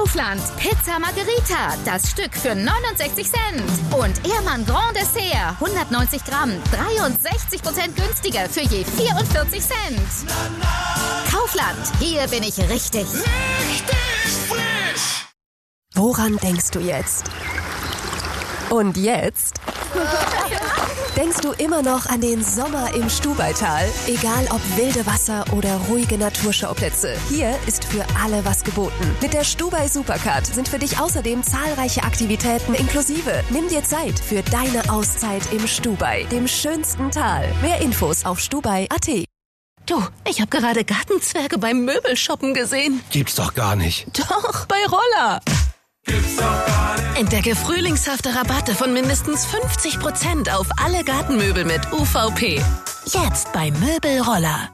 Kaufland. Pizza Margherita, das Stück für 69 Cent. Und Ehrmann Grand Dessert, 190 Gramm, 63% günstiger für je 44 Cent. Kaufland, hier bin ich richtig. Richtig frisch! Woran denkst du jetzt? Und jetzt? Denkst du immer noch an den Sommer im Stubaital? Egal ob wilde Wasser oder ruhige Naturschauplätze, hier ist für alle was geboten. Mit der Stubai Supercard sind für dich außerdem zahlreiche Aktivitäten inklusive. Nimm dir Zeit für deine Auszeit im Stubai, dem schönsten Tal. Mehr Infos auf stubai.at. Du, ich habe gerade Gartenzwerge beim Möbelshoppen gesehen. Gibt's doch gar nicht. Doch, bei Roller. Gibt's doch gar nicht. Entdecke frühlingshafte Rabatte von mindestens 50% auf alle Gartenmöbel mit UVP. Jetzt bei Möbelroller.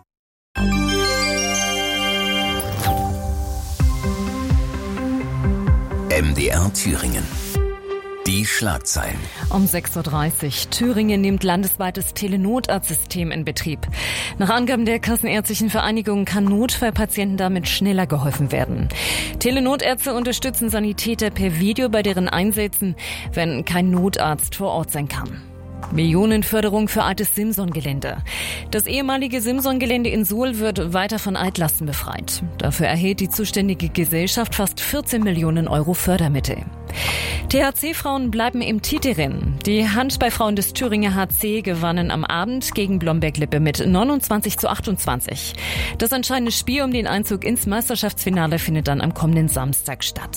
MDR Thüringen. Die Schlagzeilen. Um 6.30 Uhr. Thüringen nimmt landesweites Telenotarztsystem in Betrieb. Nach Angaben der Kassenärztlichen Vereinigung kann Notfallpatienten damit schneller geholfen werden. Telenotärzte unterstützen Sanitäter per Video bei deren Einsätzen, wenn kein Notarzt vor Ort sein kann. Millionenförderung für altes Simson-Gelände. Das ehemalige Simson-Gelände in Suhl wird weiter von Altlasten befreit. Dafür erhält die zuständige Gesellschaft fast 14 Millionen Euro Fördermittel. THC-Frauen bleiben im Titelrennen. Die Handballfrauen des Thüringer HC gewannen am Abend gegen Blomberg-Lippe mit 29:28. Das entscheidende Spiel um den Einzug ins Meisterschaftsfinale findet dann am kommenden Samstag statt.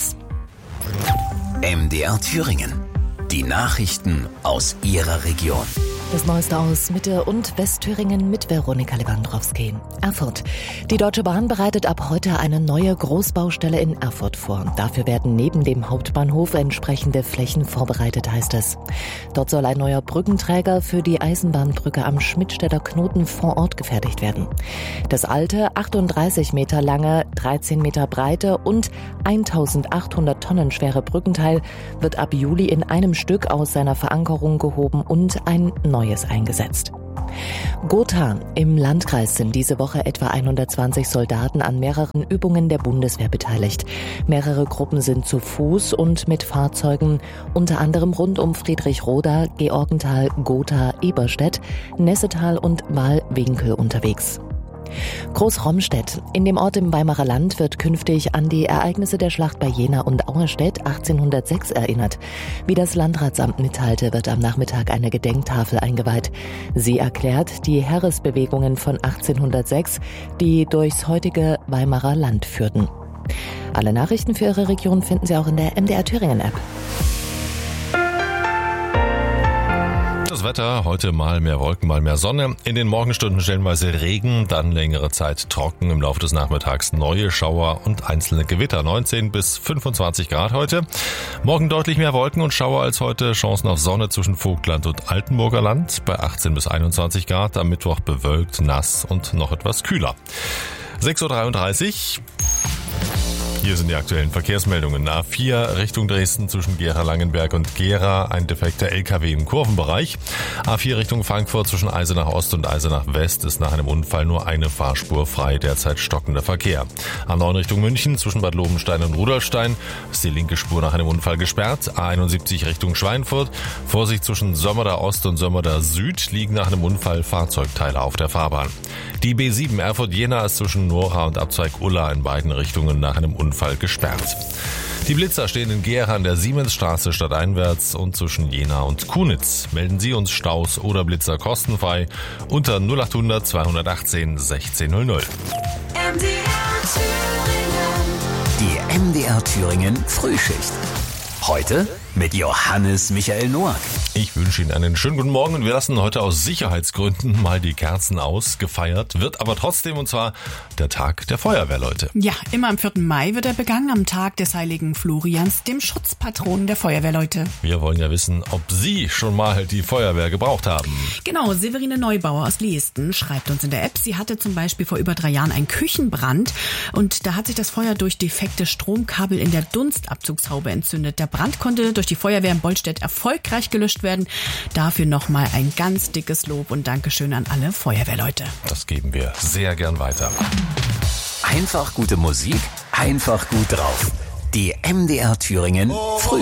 MDR Thüringen. Die Nachrichten aus Ihrer Region. Das Neueste aus Mitte- und Westthüringen mit Veronika Lewandowski. Erfurt. Die Deutsche Bahn bereitet ab heute eine neue Großbaustelle in Erfurt vor. Dafür werden neben dem Hauptbahnhof entsprechende Flächen vorbereitet, heißt es. Dort soll ein neuer Brückenträger für die Eisenbahnbrücke am Schmidtstädter Knoten vor Ort gefertigt werden. Das alte, 38 Meter lange, 13 Meter breite und 1800 Tonnen schwere Brückenteil wird ab Juli in einem Stück aus seiner Verankerung gehoben und ein neues eingesetzt. Gotha. Im Landkreis sind diese Woche etwa 120 Soldaten an mehreren Übungen der Bundeswehr beteiligt. Mehrere Gruppen sind zu Fuß und mit Fahrzeugen, unter anderem rund um Friedrichroda, Georgenthal, Gotha, Eberstedt, Nessetal und Wahlwinkel unterwegs. Großromstedt. In dem Ort im Weimarer Land wird künftig an die Ereignisse der Schlacht bei Jena und Auerstedt 1806 erinnert. Wie das Landratsamt mitteilte, wird am Nachmittag eine Gedenktafel eingeweiht. Sie erklärt die Heeresbewegungen von 1806, die durchs heutige Weimarer Land führten. Alle Nachrichten für Ihre Region finden Sie auch in der MDR Thüringen App. Das Wetter, heute mal mehr Wolken, mal mehr Sonne. In den Morgenstunden stellenweise Regen, dann längere Zeit trocken, im Laufe des Nachmittags neue Schauer und einzelne Gewitter. 19 bis 25 Grad heute. Morgen deutlich mehr Wolken und Schauer als heute. Chancen auf Sonne zwischen Vogtland und Altenburger Land bei 18 bis 21 Grad. Am Mittwoch bewölkt, nass und noch etwas kühler. 6.33 Uhr. Hier sind die aktuellen Verkehrsmeldungen. A4 Richtung Dresden zwischen Gera-Langenberg und Gera, ein defekter LKW im Kurvenbereich. A4 Richtung Frankfurt zwischen Eisenach Ost und Eisenach West ist nach einem Unfall nur eine Fahrspur frei, derzeit stockender Verkehr. A9 Richtung München zwischen Bad Lobenstein und Rudolstein ist die linke Spur nach einem Unfall gesperrt. A71 Richtung Schweinfurt. Vorsicht zwischen Sömmerda Ost und Sömmerda Süd liegen nach einem Unfall Fahrzeugteile auf der Fahrbahn. Die B7 Erfurt-Jena ist zwischen Nora und Abzweig Ulla in beiden Richtungen nach einem Unfall gesperrt. Die Blitzer stehen in Gera an der Siemensstraße stadteinwärts und zwischen Jena und Kunitz. Melden Sie uns Staus oder Blitzer kostenfrei unter 0800 218 1600. Die MDR Thüringen Frühschicht. Heute mit Johannes Michael Noack. Ich wünsche Ihnen einen schönen guten Morgen und wir lassen heute aus Sicherheitsgründen mal die Kerzen aus. Gefeiert wird aber trotzdem, und zwar der Tag der Feuerwehrleute. Ja, immer am 4. Mai wird er begangen, am Tag des heiligen Florians, dem Schutzpatron der Feuerwehrleute. Wir wollen ja wissen, ob Sie schon mal die Feuerwehr gebraucht haben. Genau, Severine Neubauer aus Liesten schreibt uns in der App, sie hatte zum Beispiel vor über 3 Jahren einen Küchenbrand und da hat sich das Feuer durch defekte Stromkabel in der Dunstabzugshaube entzündet. Der Brand konnte durch die Feuerwehr in Bollstedt erfolgreich gelöscht werden. Dafür nochmal ein ganz dickes Lob und Dankeschön an alle Feuerwehrleute. Das geben wir sehr gern weiter. Einfach gute Musik, einfach gut drauf. Die MDR Thüringen Früh.